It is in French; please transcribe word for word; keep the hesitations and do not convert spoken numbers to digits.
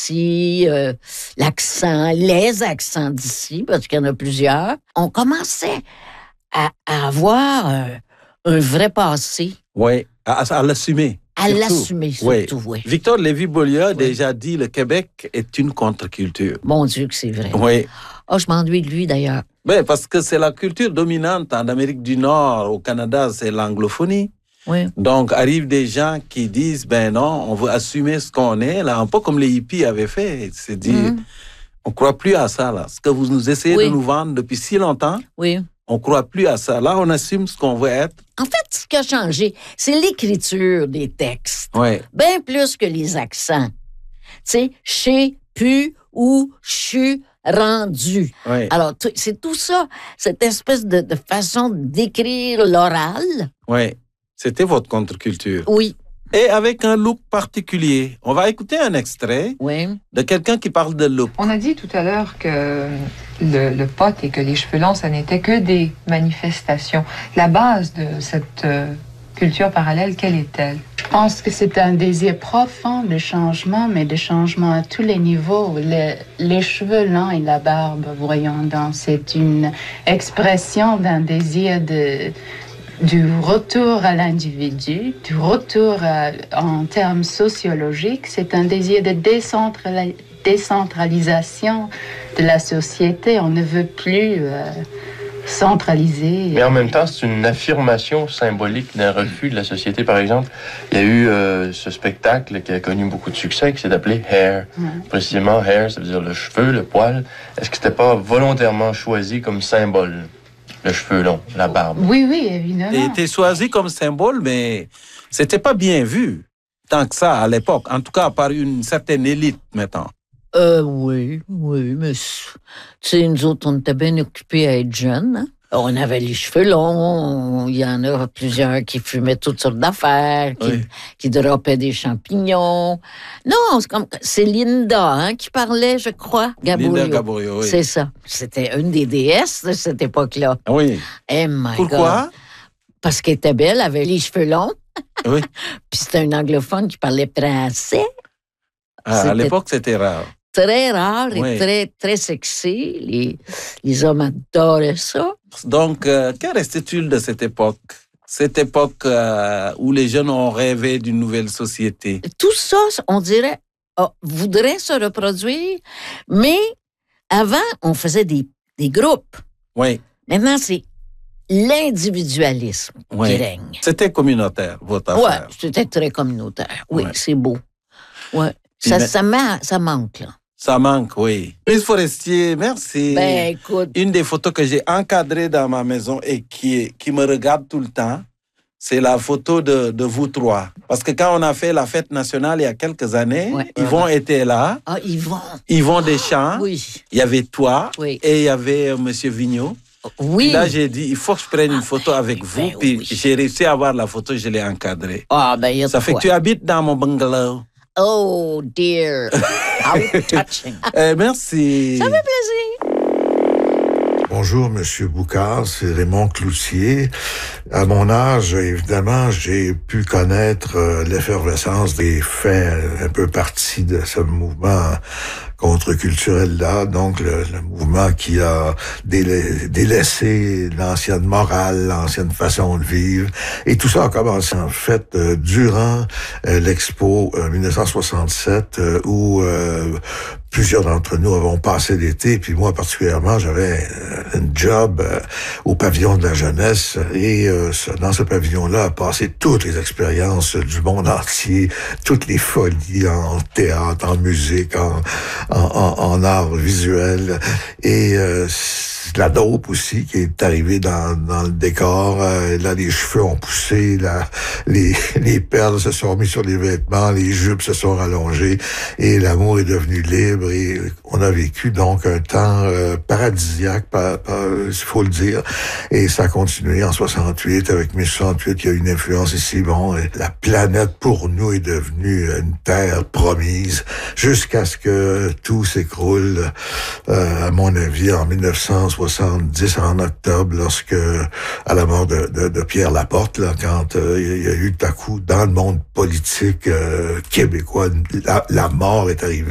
Si euh, l'accent, les accents d'ici, parce qu'il y en a plusieurs, on commençait à, à avoir un, un vrai passé. Oui, à, à l'assumer. À surtout. l'assumer, surtout, oui. Victor Lévy-Beaulieu a oui. déjà dit le Québec est une contre-culture. Mon Dieu que c'est vrai. Oui. Oh, je m'ennuie de lui, d'ailleurs. Ben, parce que c'est la culture dominante en Amérique du Nord. Au Canada, c'est l'anglophonie. Oui. Donc, arrivent des gens qui disent, ben non, on veut assumer ce qu'on est, là, un peu comme les hippies avaient fait. C'est dire, mm-hmm. on ne croit plus à ça, là. Ce que vous nous essayez oui. de nous vendre depuis si longtemps, oui. on ne croit plus à ça. Là, on assume ce qu'on veut être. En fait, ce qui a changé, c'est l'écriture des textes. Oui. Bien plus que les accents. Tu sais, chez, pu, ou, chu, rendu. Oui. Alors, t- c'est tout ça, cette espèce de, de façon d'écrire l'oral. Oui. C'était votre contre-culture. Oui. Et avec un look particulier. On va écouter un extrait oui. de quelqu'un qui parle de look. On a dit tout à l'heure que le, le pot et que les cheveux longs, ça n'était que des manifestations. La base de cette euh, culture parallèle, quelle est-elle? Je pense que c'est un désir profond de changement, mais de changement à tous les niveaux. Le, les cheveux longs et la barbe, voyons donc, c'est une expression d'un désir de... du retour à l'individu, du retour à, en termes sociologiques. C'est un désir de décentrali- décentralisation de la société. On ne veut plus euh, centraliser. Mais en même temps, c'est une affirmation symbolique d'un refus de la société. Par exemple, il y a eu euh, ce spectacle qui a connu beaucoup de succès, qui s'est appelé Hair. Ouais. Précisément, Hair, ça veut dire le cheveu, le poil. Est-ce que c'était pas volontairement choisi comme symbole? Le cheveu long, la barbe. Oui, oui, évidemment. Il était choisi comme symbole, mais c'était pas bien vu tant que ça à l'époque. En tout cas, par une certaine élite maintenant. Euh, oui, oui, mais tu sais, nous autres, on était bien occupés à être jeunes. Hein? On avait les cheveux longs, il y en a plusieurs qui fumaient toutes sortes d'affaires, qui, oui. qui droppaient des champignons. Non, c'est, comme, c'est Linda hein, qui parlait, je crois, Gaboriau. Linda Gaboriau, oui. C'est ça. C'était une des déesses de cette époque-là. Oui. Oh my Pourquoi? God. Parce qu'elle était belle, elle avait les cheveux longs. Oui. Puis c'était un anglophone qui parlait français. Ah, à l'époque, c'était rare. Très rare et oui. très, très sexy. Les, les hommes adoraient ça. Donc, euh, que reste-t-il de cette époque? Cette époque euh, où les jeunes ont rêvé d'une nouvelle société. Tout ça, on dirait, oh, voudrait se reproduire, mais avant, on faisait des, des groupes. Oui. Maintenant, c'est l'individualisme oui. qui règne. C'était communautaire, votre affaire. Oui, c'était très communautaire. Oui, ouais. c'est beau. Oui. Ça, mais... ça, ma... ça manque, là. Ça manque, oui. Miss Forestier, merci. Ben, écoute. Une des photos que j'ai encadrées dans ma maison et qui, qui me regarde tout le temps, c'est la photo de, de vous trois. Parce que quand on a fait la fête nationale il y a quelques années, ouais, Yvon ouais. était là. Ah, Yvon. Yvon Deschamps. Oui. Il y avait toi. Oui. Et il y avait euh, M. Vigneault. Oui. Puis là, j'ai dit, il faut que je prenne une photo avec ben, vous. Puis oui. j'ai réussi à avoir la photo, je l'ai encadrée. Ah, ben, il y a Ça fait quoi? que tu habites dans mon bungalow. Oh, dear. How touching. euh, merci. Ça fait plaisir. Bonjour, Monsieur Boucard, c'est Raymond Cloutier. À mon âge, évidemment, j'ai pu connaître euh, l'effervescence des faits un peu partie de ce mouvement contre-culturel-là, donc le, le mouvement qui a délai, délaissé l'ancienne morale, l'ancienne façon de vivre. Et tout ça a commencé, en fait, euh, durant euh, l'Expo euh, dix-neuf cent soixante-sept, euh, où euh, plusieurs d'entre nous avons passé l'été, puis moi particulièrement, j'avais euh, un job euh, au pavillon de la jeunesse, et euh, dans ce pavillon-là, a passé toutes les expériences du monde entier, toutes les folies en théâtre, en musique, en En, en, en art visuel, et euh, la dope aussi qui est arrivée dans, dans le décor. Euh, là, les cheveux ont poussé, là, les, les perles se sont mis sur les vêtements, les jupes se sont rallongées, et l'amour est devenu libre, et on a vécu donc un temps euh, paradisiaque, il faut le dire, et ça a continué en soixante-huit, avec mai soixante-huit, il y a eu une influence ici, bon, la planète pour nous est devenue une terre promise, jusqu'à ce que tout s'écroule, euh, à mon avis, en dix-neuf cent soixante-dix, en octobre, lorsque, à la mort de, de, de Pierre Laporte, là, quand euh, il y a eu tout à coup, dans le monde politique euh, québécois, la, la mort est arrivée.